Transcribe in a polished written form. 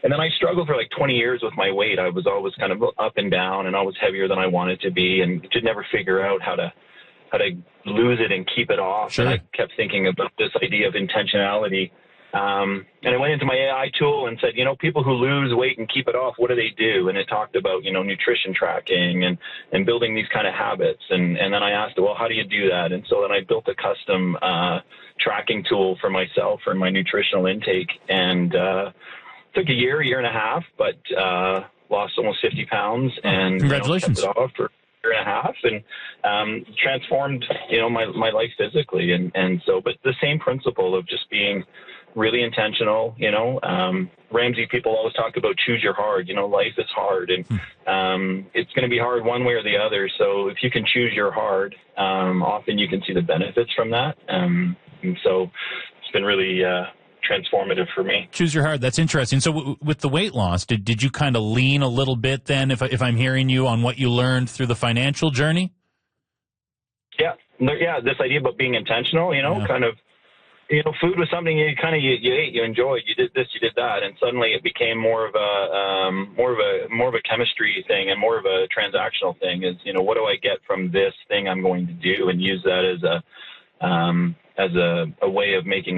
And then I struggled for like 20 years with my weight. I was always kind of up and down and always heavier than I wanted to be, and could never figure out how to lose it and keep it off. Sure. And I kept thinking about this idea of intentionality. And I went into my AI tool and said, people who lose weight and keep it off, what do they do? And it talked about, nutrition tracking and building these kind of habits. And then I asked, well, how do you do that? And so then I built a custom tracking tool for myself for my nutritional intake. And took a year and a half, but lost almost 50 pounds. And congratulations. Kept it off for a year and a half and transformed, my life physically. And so, but the same principle of just being really intentional, Ramsey, people always talk about choose your hard, life is hard and it's going to be hard one way or the other. So if you can choose your hard, often you can see the benefits from that. And so it's been really transformative for me. Choose your hard. That's interesting. So with the weight loss, did you kind of lean a little bit then, if I'm hearing you, on what you learned through the financial journey? Yeah. This idea about being intentional, kind of, food was something you ate, you enjoyed, you did this, you did that, and suddenly it became more of a chemistry thing and more of a transactional thing. Is what do I get from this thing I'm going to do, and use that as a way of making